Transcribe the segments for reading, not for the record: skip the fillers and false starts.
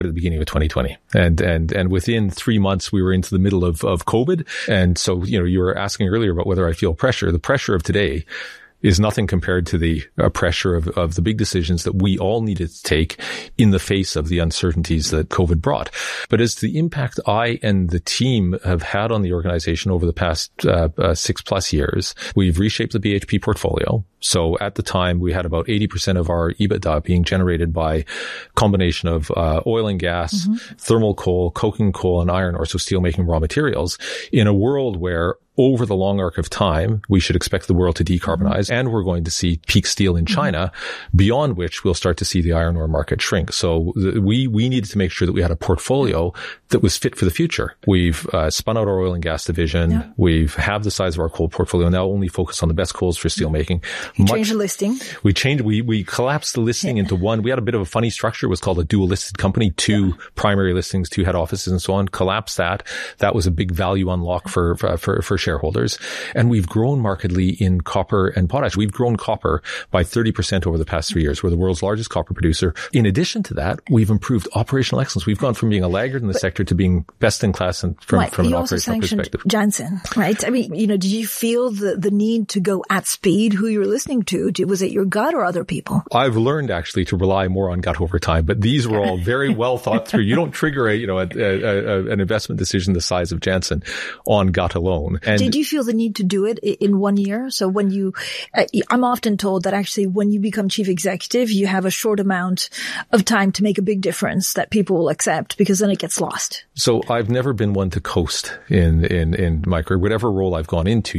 at the beginning of 2020. And within 3 months, we were into the middle of COVID. And so, you were asking earlier about whether I feel pressure. The pressure of today is nothing compared to the pressure of the big decisions that we all needed to take in the face of the uncertainties that COVID brought. But as the impact I and the team have had on the organization over the past 6+ years, we've reshaped the BHP portfolio. So at the time, we had about 80% of our EBITDA being generated by combination of oil and gas, thermal coal, coking coal, and iron ore, so steelmaking raw materials, in a world where over the long arc of time, we should expect the world to decarbonize, and we're going to see peak steel in China, beyond which we'll start to see the iron ore market shrink. So we needed to make sure that we had a portfolio that was fit for the future. We've spun out our oil and gas division. Yeah. We've halved the size of our coal portfolio, now only focus on the best coals for steelmaking. You changed the listing. We collapsed the listing into one. We had a bit of a funny structure. It was called a dual listed company, 2 primary listings, 2 head offices and so on. Collapsed that. That was a big value unlock for shareholders. And we've grown markedly in copper and potash. We've grown copper by 30% over the past 3 years. We're the world's largest copper producer. In addition to that, we've improved operational excellence. We've gone from being a laggard in the sector to being best in class and from an operational perspective. Jansen, right? I mean, did you feel the need to go at speed? Who you were listening to? Was it your gut or other people? I've learned actually to rely more on gut over time, but these were all very well thought through. You don't trigger an investment decision the size of Jansen on gut alone. And did you feel the need to do it in 1 year? So when I'm often told that actually when you become chief executive, you have a short amount of time to make a big difference that people will accept, because then it gets lost. So I've never been one to coast in my career. Whatever role I've gone into,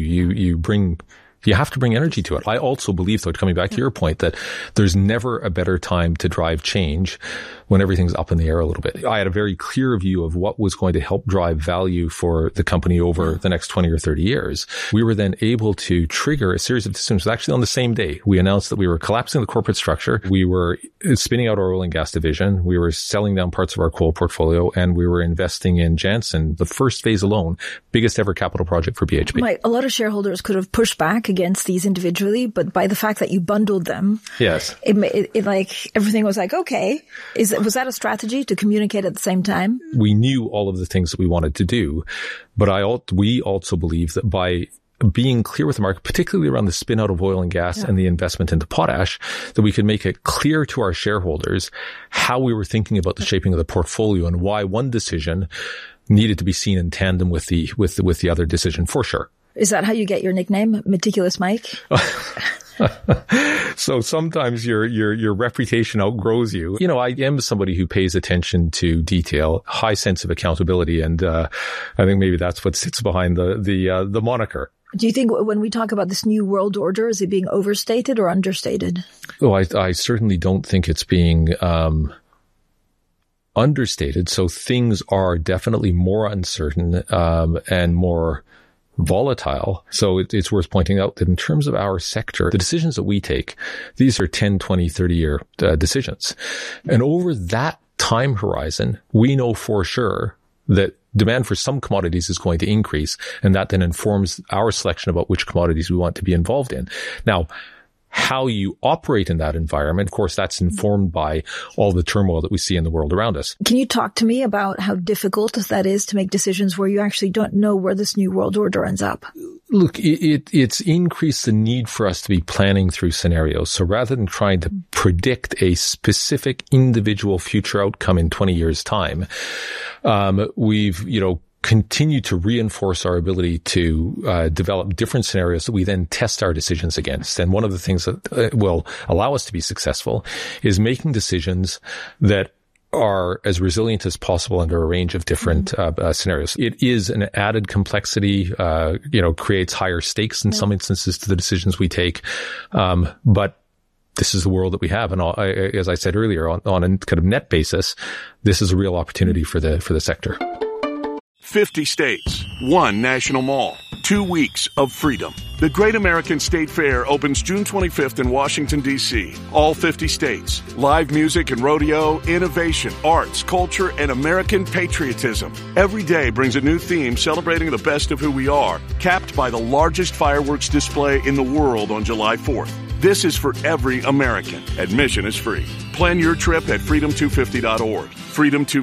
you have to bring energy to it. I also believe, though, coming back to your point, that there's never a better time to drive change when everything's up in the air a little bit. I had a very clear view of what was going to help drive value for the company over the next 20 or 30 years. We were then able to trigger a series of decisions. Actually, on the same day, we announced that we were collapsing the corporate structure. We were spinning out our oil and gas division. We were selling down parts of our coal portfolio, and we were investing in Jansen, the first phase alone, biggest ever capital project for BHP. Right. A lot of shareholders could have pushed back against these individually, but by the fact that you bundled them, yes, it like everything was like, okay, was that a strategy to communicate at the same time? We knew all of the things that we wanted to do, but we also believe that by being clear with the market, particularly around the spin out of oil and gas and the investment into potash, that we could make it clear to our shareholders how we were thinking about the shaping of the portfolio and why one decision needed to be seen in tandem with the other decision, for sure. Is that how you get your nickname, Meticulous Mike? So sometimes your reputation outgrows you. I am somebody who pays attention to detail, high sense of accountability, and I think maybe that's what sits behind the moniker. Do you think when we talk about this new world order, is it being overstated or understated? Oh, I certainly don't think it's being understated. So things are definitely more uncertain and more volatile. So it's worth pointing out that in terms of our sector, the decisions that we take, these are 10, 20, 30-year decisions. And over that time horizon, we know for sure that demand for some commodities is going to increase, and that then informs our selection about which commodities we want to be involved in. Now, how you operate in that environment, of course, that's informed by all the turmoil that we see in the world around us. Can you talk to me about how difficult that is to make decisions where you actually don't know where this new world order ends up? Look, it's increased the need for us to be planning through scenarios. So rather than trying to predict a specific individual future outcome in 20 years' time, we've, continue to reinforce our ability to develop different scenarios that we then test our decisions against. And one of the things that will allow us to be successful is making decisions that are as resilient as possible under a range of different scenarios. It is an added complexity, creates higher stakes in some instances to the decisions we take. But this is the world that we have. And as I said earlier, on a kind of net basis, this is a real opportunity for the sector. 50 states, 1 national mall, 2 weeks of freedom. The Great American State Fair opens June 25th in Washington, D.C. All 50 states. Live music and rodeo, innovation, arts, culture, and American patriotism. Every day brings a new theme celebrating the best of who we are, capped by the largest fireworks display in the world on July 4th. This is for every American. Admission is free. Plan your trip at freedom250.org. Freedom